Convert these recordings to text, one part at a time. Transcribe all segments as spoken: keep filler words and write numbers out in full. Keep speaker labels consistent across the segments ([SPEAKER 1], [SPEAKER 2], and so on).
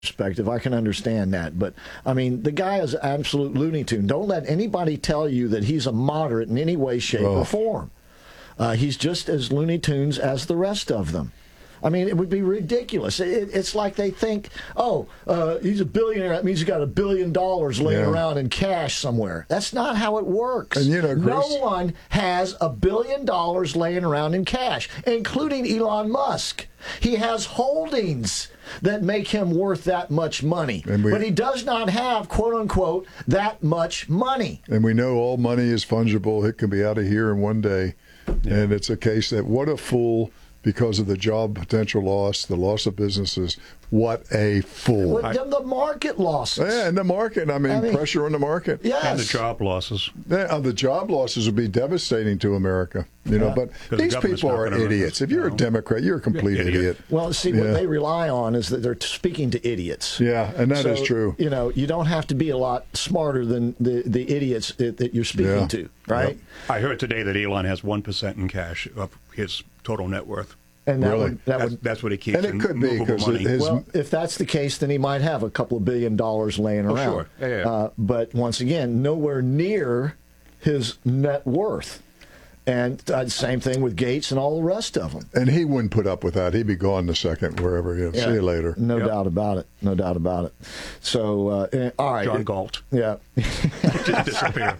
[SPEAKER 1] perspective, I can understand that. But, I mean, the guy is an absolute Looney Tune. Don't let anybody tell you that he's a moderate in any way, shape, oh. or form. Uh, he's just as Looney Tunes as the rest of them. I mean, it would be ridiculous. It, it's like they think, oh, uh, he's a billionaire. That means he's got a billion dollars laying yeah. around in cash somewhere. That's not how it works.
[SPEAKER 2] And you know, Chris,
[SPEAKER 1] no one has a billion dollars laying around in cash, including Elon Musk. He has holdings that make him worth that much money. We, but he does not have, quote unquote, that much money.
[SPEAKER 2] And we know all money is fungible. It can be out of here in one day. Yeah. And it's a case that what a fool. Because of the job potential loss, the loss of businesses, what a fool.
[SPEAKER 1] Well, the, the market losses.
[SPEAKER 2] Yeah, and the market. I mean, I mean pressure on the market.
[SPEAKER 1] Yes.
[SPEAKER 3] And the job losses.
[SPEAKER 2] Yeah, the job losses would be devastating to America. You know, yeah. but these the people are idiots. If you're no. a Democrat, you're a complete idiot. idiot.
[SPEAKER 1] Well, see,
[SPEAKER 2] yeah.
[SPEAKER 1] what they rely on is that they're speaking to idiots.
[SPEAKER 2] Yeah, and that
[SPEAKER 1] so,
[SPEAKER 2] is true.
[SPEAKER 1] You know, you don't have to be a lot smarter than the, the idiots that, that you're speaking
[SPEAKER 2] yeah.
[SPEAKER 1] to, right?
[SPEAKER 3] Yep. I heard today that Elon has one percent in cash of his total net worth.
[SPEAKER 1] And that
[SPEAKER 2] really?
[SPEAKER 1] would, that
[SPEAKER 3] that's,
[SPEAKER 1] would,
[SPEAKER 3] that's what he keeps.
[SPEAKER 2] And it could be because
[SPEAKER 3] his,
[SPEAKER 1] well, if that's the case, then he might have a couple of billion dollars laying
[SPEAKER 3] oh,
[SPEAKER 1] around.
[SPEAKER 3] Sure. Yeah, yeah.
[SPEAKER 1] Uh, but once again, nowhere near his net worth. And uh, same thing with Gates and all the rest of them.
[SPEAKER 2] And he wouldn't put up with that. He'd be gone the second wherever he is.
[SPEAKER 1] Yeah.
[SPEAKER 2] See you later.
[SPEAKER 1] No
[SPEAKER 3] yep.
[SPEAKER 1] doubt about it. No doubt about it. So, uh, all right.
[SPEAKER 3] John Galt.
[SPEAKER 1] Yeah.
[SPEAKER 3] Just disappear.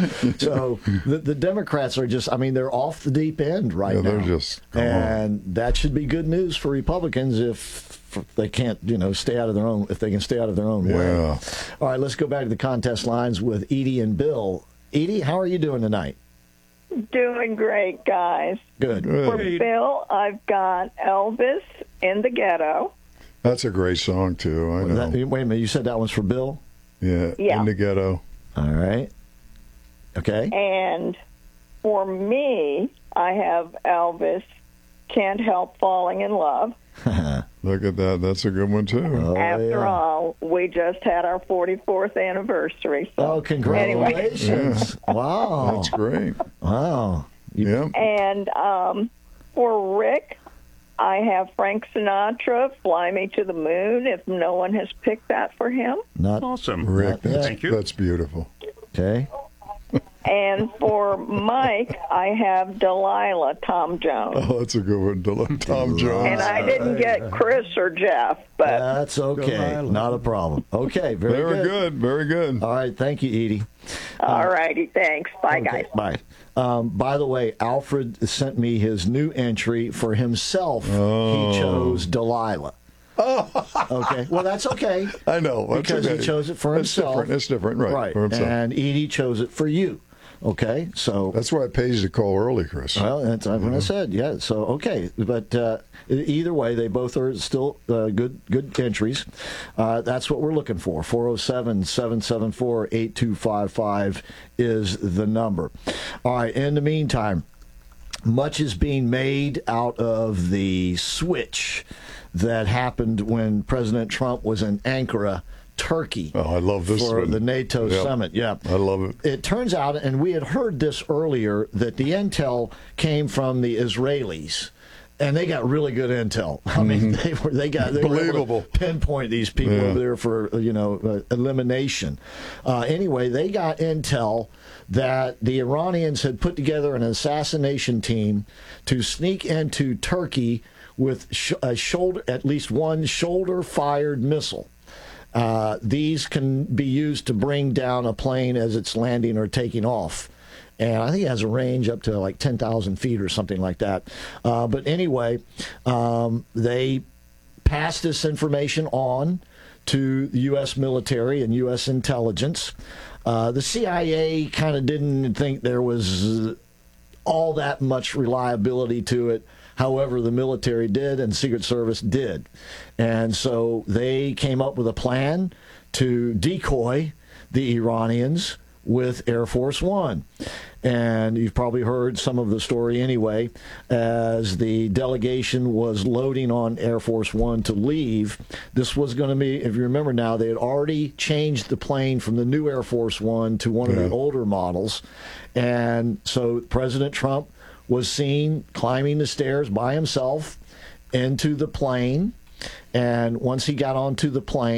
[SPEAKER 1] So the, the Democrats are just, I mean, they're off the deep end right
[SPEAKER 2] yeah,
[SPEAKER 1] now.
[SPEAKER 2] They're just,
[SPEAKER 1] and on. That should be good news for Republicans if they can't, you know, stay out of their own, if they can stay out of their own
[SPEAKER 2] yeah.
[SPEAKER 1] way. All right, let's go back to the contest lines with Edie and Bill. Edie, how are you doing tonight?
[SPEAKER 4] Doing great, guys.
[SPEAKER 1] Good.
[SPEAKER 2] Good.
[SPEAKER 4] For Bill, I've got Elvis in the Ghetto.
[SPEAKER 2] That's a great song, too. I know.
[SPEAKER 1] That, wait a minute, you said that one's for Bill?
[SPEAKER 2] Yeah,
[SPEAKER 4] yeah.
[SPEAKER 2] In the Ghetto.
[SPEAKER 1] All right. Okay.
[SPEAKER 4] And for me, I have Elvis, Can't Help Falling in Love.
[SPEAKER 2] Look at that. That's a good one, too.
[SPEAKER 1] Oh,
[SPEAKER 4] After
[SPEAKER 1] yeah.
[SPEAKER 4] all, we just had our forty-fourth anniversary. So
[SPEAKER 1] oh, congratulations.
[SPEAKER 4] Anyway.
[SPEAKER 1] Wow.
[SPEAKER 2] That's great.
[SPEAKER 1] Wow.
[SPEAKER 2] You, yeah.
[SPEAKER 4] And um, for Rick, I have Frank Sinatra, Fly Me to the Moon, if no one has picked that for him.
[SPEAKER 1] Not
[SPEAKER 3] awesome.
[SPEAKER 2] Rick, that's,
[SPEAKER 3] Thank you.
[SPEAKER 2] That's beautiful.
[SPEAKER 1] Okay.
[SPEAKER 4] And for Mike, I have Delilah, Tom Jones.
[SPEAKER 2] Oh, that's a good one, Del- Tom Jones.
[SPEAKER 4] And I didn't get Chris or Jeff, but
[SPEAKER 1] that's okay. Delilah. Not a problem. Okay, very,
[SPEAKER 2] very
[SPEAKER 1] good.
[SPEAKER 2] good. Very good.
[SPEAKER 1] All right, thank you, Edie.
[SPEAKER 4] All uh, righty, thanks. Bye,
[SPEAKER 1] okay,
[SPEAKER 4] guys.
[SPEAKER 1] Bye. Um, by the way, Alfred sent me his new entry for himself.
[SPEAKER 2] Oh.
[SPEAKER 1] He chose Delilah.
[SPEAKER 2] Oh.
[SPEAKER 1] Okay. Well, that's okay.
[SPEAKER 2] I know. That's
[SPEAKER 1] because
[SPEAKER 2] okay.
[SPEAKER 1] he chose it for
[SPEAKER 2] it's
[SPEAKER 1] himself.
[SPEAKER 2] Different. It's different, right?
[SPEAKER 1] Right.
[SPEAKER 2] For himself.
[SPEAKER 1] And Edie chose it for you. Okay. So
[SPEAKER 2] that's why it pays to call early, Chris.
[SPEAKER 1] Well, that's what mm-hmm. I said. Yeah. So okay, but uh, either way, they both are still uh, good good entries. Uh, that's what we're looking for. four oh seven, seven seven four, eight two five five is the number. All right. In the meantime, much is being made out of the switch that happened when President Trump was in Ankara, Turkey.
[SPEAKER 2] Oh, I love this
[SPEAKER 1] for
[SPEAKER 2] one.
[SPEAKER 1] the NATO
[SPEAKER 2] yep.
[SPEAKER 1] summit. Yeah,
[SPEAKER 2] I love it.
[SPEAKER 1] It turns out, and we had heard this earlier, that the intel came from the Israelis. And they got really good intel. I mean,
[SPEAKER 2] mm-hmm.
[SPEAKER 1] they were they got they
[SPEAKER 2] believable
[SPEAKER 1] were able to pinpoint these people
[SPEAKER 2] yeah.
[SPEAKER 1] over there for you know uh, elimination. Uh, anyway, they got intel that the Iranians had put together an assassination team to sneak into Turkey with sh- a shoulder, at least one shoulder-fired missile. Uh, these can be used to bring down a plane as it's landing or taking off. And I think it has a range up to like ten thousand feet or something like that. Uh, but anyway, um, they passed this information on to the U S military and U S intelligence. Uh, the C I A kind of didn't think there was all that much reliability to it. However, the military did and Secret Service did. And so they came up with a plan to decoy the Iranians with Air Force One. And you've probably heard some of the story anyway. As the delegation was loading on Air Force One to leave, this was going to be, if you remember now, they had already changed the plane from the new Air Force One to one of the older models. And so President Trump was seen climbing the stairs by himself into the plane. And once he got onto the plane,